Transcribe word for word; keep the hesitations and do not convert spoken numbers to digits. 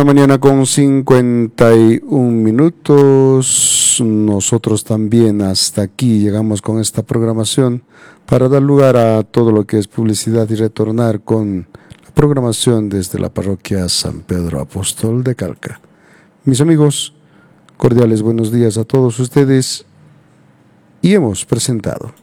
La mañana con cincuenta y un minutos. Nosotros también hasta aquí llegamos con esta programación para dar lugar a todo lo que es publicidad y retornar con la programación desde la parroquia San Pedro Apóstol de Calca. Mis amigos, cordiales buenos días a todos ustedes y hemos presentado